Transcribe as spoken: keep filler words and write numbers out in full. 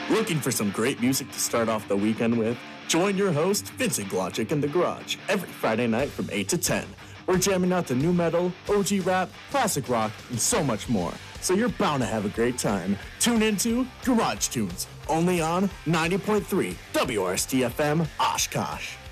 Looking for some great music to start off the weekend with? Join your host, Vincent Glotchick, in the garage every Friday night from eight to ten. We're jamming out the new metal, O G rap, classic rock, and so much more. So you're bound to have a great time. Tune into Garage Tunes, only on ninety point three W R S T F M Oshkosh.